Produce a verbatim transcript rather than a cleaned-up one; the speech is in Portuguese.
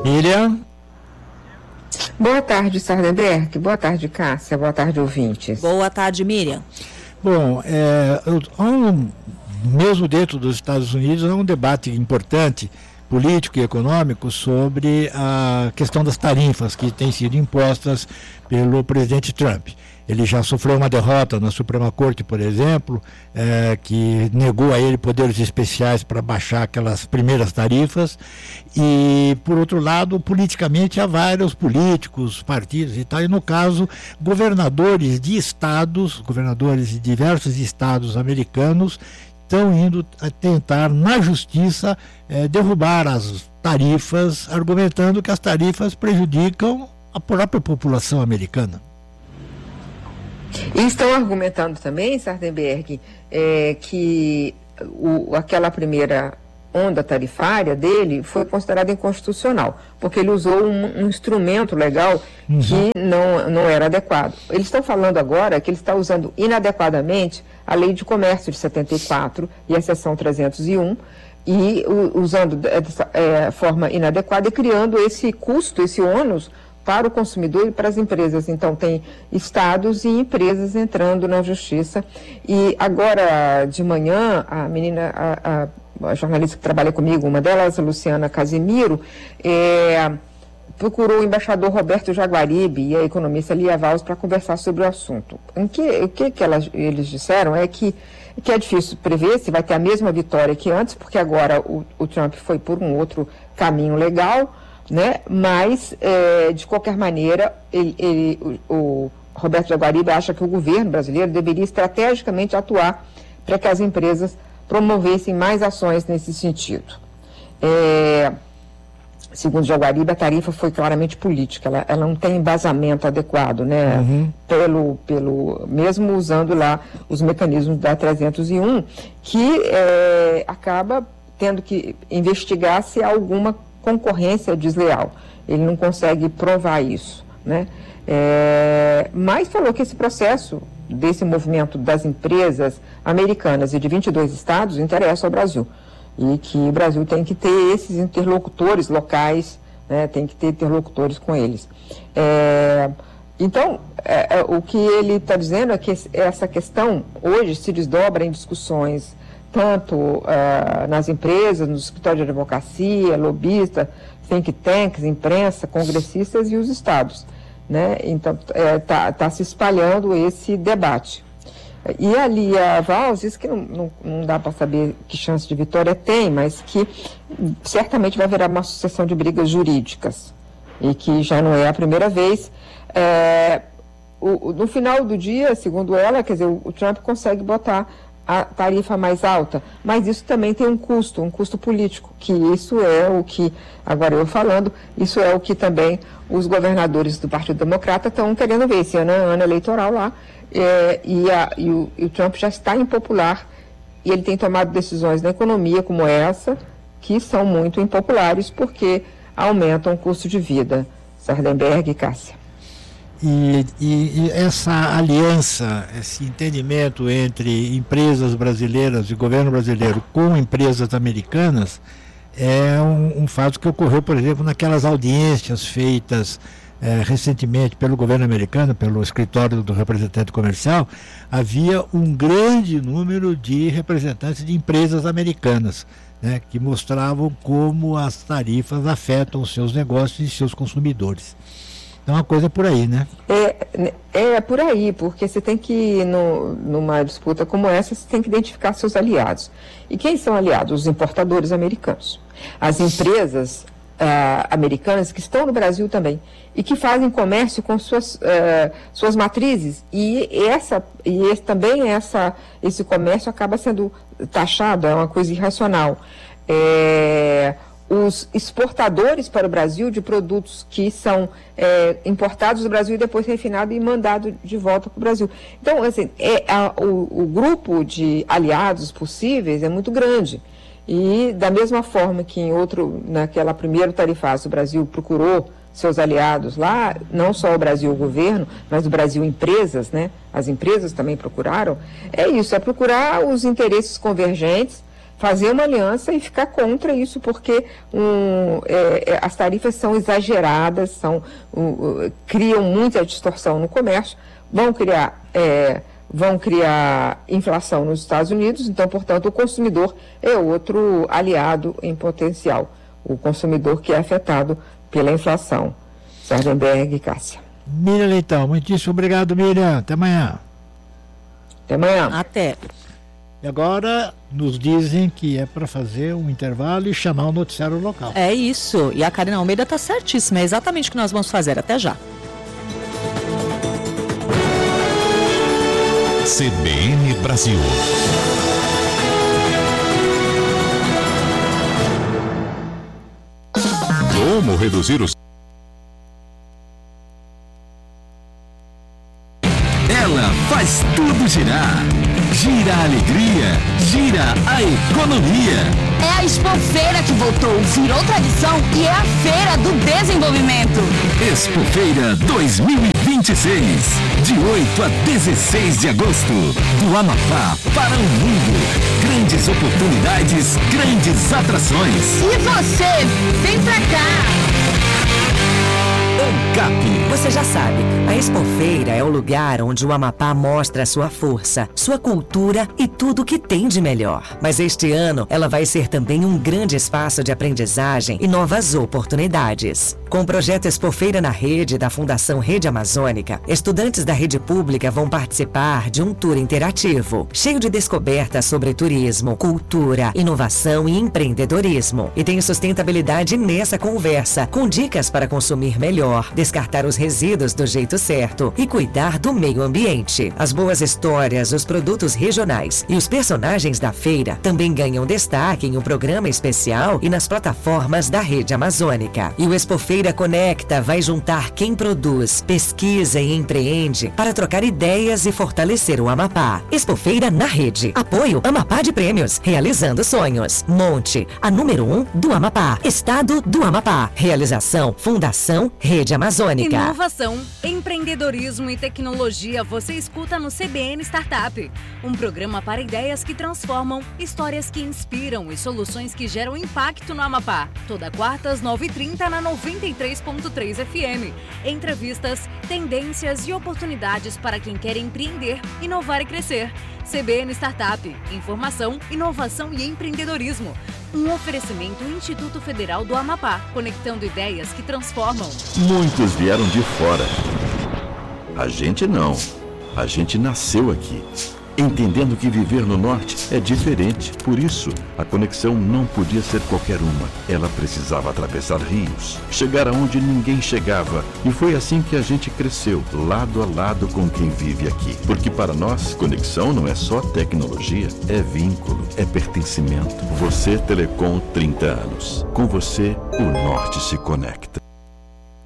Miriam? Boa tarde, Sardenberg. Boa tarde, Cássia. Boa tarde, ouvintes. Boa tarde, Miriam. Bom, é, um, mesmo dentro dos Estados Unidos, há um debate importante, político e econômico, sobre a questão das tarifas que têm sido impostas pelo presidente Trump. Ele já sofreu uma derrota na Suprema Corte, por exemplo, é, que negou a ele poderes especiais para baixar aquelas primeiras tarifas. E, por outro lado, politicamente há vários políticos, partidos e tal, e no caso, governadores de estados, governadores de diversos estados americanos, estão indo a tentar, na justiça, é, derrubar as tarifas, argumentando que as tarifas prejudicam a própria população americana. E estão argumentando também, Sardenberg, é, que o, aquela primeira onda tarifária dele foi considerada inconstitucional, porque ele usou um, um instrumento legal uhum. que não, não era adequado. Eles estão falando agora que ele está usando inadequadamente a Lei de Comércio de setenta e quatro e a Seção trezentos e um, e u, usando dessa é, forma inadequada e criando esse custo, esse ônus para o consumidor e para as empresas. Então, tem estados e empresas entrando na justiça. E agora, de manhã, a menina, a, a, a jornalista que trabalha comigo, uma delas, a Luciana Casimiro, é, procurou o embaixador Roberto Jaguaribe e a economista Lia Valls para conversar sobre o assunto. Em que, o que, que elas, eles disseram é que, que é difícil prever se vai ter a mesma vitória que antes, porque agora o, o Trump foi por um outro caminho legal, né? Mas, é, de qualquer maneira, ele, ele, o, o Roberto Jaguaribe acha que o governo brasileiro deveria estrategicamente atuar para que as empresas promovessem mais ações nesse sentido. É, segundo Jaguaribe, a tarifa foi claramente política, ela, ela não tem embasamento adequado, né? Uhum. pelo, pelo, mesmo usando lá os mecanismos da trezentos e um, que é, acaba tendo que investigar se há alguma concorrência desleal. Ele não consegue provar isso, né? É, mas falou que esse processo desse movimento das empresas americanas e de vinte e dois estados interessa ao Brasil e que o Brasil tem que ter esses interlocutores locais, né? Tem que ter interlocutores com eles. É, então, é, é, o que ele está dizendo é que essa questão hoje se desdobra em discussões tanto uh, nas empresas, nos escritórios de advocacia, lobistas, think tanks, imprensa, congressistas e os estados, né? Então, está é, tá se espalhando esse debate. E ali a Valls diz que não, não, não dá para saber que chance de vitória tem, mas que certamente vai virar uma sucessão de brigas jurídicas e que já não é a primeira vez. É, o, no final do dia, segundo ela, quer dizer, o, o Trump consegue botar a tarifa mais alta, mas isso também tem um custo, um custo político, que isso é o que, agora eu falando, isso é o que também os governadores do Partido Democrata estão querendo ver. Esse ano é ano eleitoral lá, é, e, a, e, o, e o Trump já está impopular, e ele tem tomado decisões na economia como essa, que são muito impopulares, porque aumentam o custo de vida. Sardenberg e Cássia. E, e, e essa aliança, esse entendimento entre empresas brasileiras e governo brasileiro com empresas americanas é um, um fato que ocorreu, por exemplo, naquelas audiências feitas é, recentemente pelo governo americano, pelo escritório do representante comercial. Havia um grande número de representantes de empresas americanas, né, que mostravam como as tarifas afetam os seus negócios e seus consumidores. Então, uma coisa é por aí, né? É, é por aí, porque você tem que, no, numa disputa como essa, você tem que identificar seus aliados. E quem são aliados? Os importadores americanos. As empresas uh, americanas que estão no Brasil também e que fazem comércio com suas, uh, suas matrizes. E, essa, e esse, também essa, esse comércio acaba sendo taxado, é uma coisa irracional. É... Os exportadores para o Brasil de produtos que são é, importados do Brasil e depois refinados e mandados de volta para o Brasil. Então, assim, é, a, o, o grupo de aliados possíveis é muito grande. E da mesma forma que em outro, naquela primeira tarifácia, o Brasil procurou seus aliados lá, não só o Brasil o governo, mas o Brasil empresas, né? As empresas também procuraram. É isso, é procurar os interesses convergentes fazer uma aliança e ficar contra isso, porque um, é, as tarifas são exageradas, são, um, criam muita distorção no comércio, vão criar, é, vão criar inflação nos Estados Unidos, então, portanto, o consumidor é outro aliado em potencial, o consumidor que é afetado pela inflação. Sardenberg e Cássia. Miriam Leitão, muitíssimo obrigado, Miriam. Até amanhã. Até amanhã. Até. E agora nos dizem que é para fazer um intervalo e chamar o noticiário local. É isso. E a Karina Almeida está certíssima. É exatamente o que nós vamos fazer. Até já. C B N Brasil. Como reduzir os... Ela faz tudo girar. Gira a alegria, gira a economia. É a Expofeira que voltou, virou tradição e é a Feira do Desenvolvimento. Expofeira dois mil e vinte e seis, de oito a dezesseis de agosto, do Amapá para o mundo. Grandes oportunidades, grandes atrações. E você, vem pra cá! ANCAP. Você já sabe, a Expofeira é o lugar onde o Amapá mostra sua força, sua cultura e tudo o que tem de melhor. Mas este ano, ela vai ser também um grande espaço de aprendizagem e novas oportunidades. Com o projeto Expofeira na Rede da Fundação Rede Amazônica, estudantes da rede pública vão participar de um tour interativo, cheio de descobertas sobre turismo, cultura, inovação e empreendedorismo. E tem sustentabilidade nessa conversa, com dicas para consumir melhor, descartar os resíduos do jeito certo e cuidar do meio ambiente. As boas histórias, os produtos regionais e os personagens da feira também ganham destaque em um programa especial e nas plataformas da Rede Amazônica. E o Expofeira Conecta vai juntar quem produz, pesquisa e empreende para trocar ideias e fortalecer o Amapá. Expofeira na Rede. Apoio Amapá de Prêmios. Realizando sonhos. Monte, a número um do Amapá. Estado do Amapá. Realização Fundação Rede Amazônica. Inovação, empreendedorismo e tecnologia você escuta no C B N Startup. Um programa para ideias que transformam, histórias que inspiram e soluções que geram impacto no Amapá. Toda quarta às nove e trinta na noventa e três ponto três F M. Entrevistas, tendências e oportunidades para quem quer empreender, inovar e crescer. C B N Startup, informação, inovação e empreendedorismo. Um oferecimento Instituto Federal do Amapá, conectando ideias que transformam. Muitos vieram de fora. A gente não. A gente nasceu aqui, entendendo que viver no norte é diferente. Por isso, a conexão não podia ser qualquer uma. Ela precisava atravessar rios, chegar aonde ninguém chegava. E foi assim que a gente cresceu, lado a lado com quem vive aqui. Porque para nós, conexão não é só tecnologia, é vínculo, é pertencimento. Você, Telecom, trinta anos. Com você, o norte se conecta.